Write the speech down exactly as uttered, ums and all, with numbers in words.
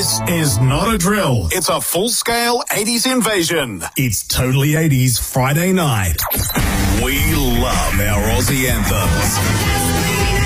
This is not a drill. It's a full-scale eighties invasion. It's Totally eighties Friday night. We love our Aussie anthems.